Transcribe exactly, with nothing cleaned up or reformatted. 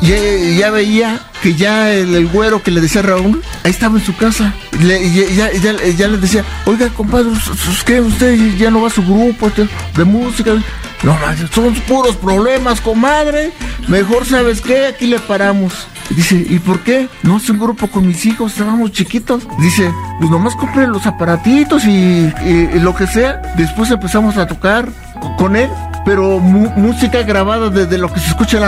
ya, ya veía que ya el, el güero que le decía a Raúl, ahí estaba en su casa. Le, ya, ya, ya, ya le decía, oiga, compadre, ¿qué? ¿Usted ya no va a su grupo de música? No, son puros problemas, comadre. Mejor, ¿sabes qué? Aquí le paramos. Dice, ¿y por qué? No, es un grupo con mis hijos, estábamos chiquitos. Dice, pues nomás compré los aparatitos y, y, y lo que sea. Después empezamos a tocar con él, pero mu- música grabada desde lo que se escucha en la